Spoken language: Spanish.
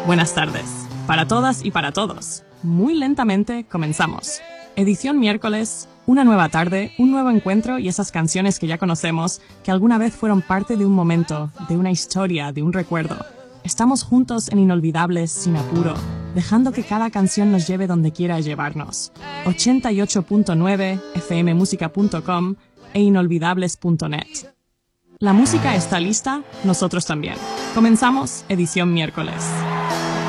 Buenas tardes, para todas y para todos. Muy lentamente comenzamos. Edición miércoles, una nueva tarde, un nuevo encuentro y esas canciones que ya conocemos, que alguna vez fueron parte de un momento, de una historia, de un recuerdo. Estamos juntos en Inolvidables sin apuro, dejando que cada canción nos lleve donde quiera llevarnos. 88.9, fmmusica.com e inolvidables.net. La música está lista, nosotros también. Comenzamos edición miércoles.